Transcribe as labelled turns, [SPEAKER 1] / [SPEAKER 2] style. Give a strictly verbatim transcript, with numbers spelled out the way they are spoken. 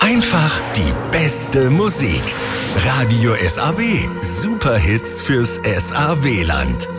[SPEAKER 1] Einfach die beste Musik. Radio S A W. Superhits fürs S A W-Land.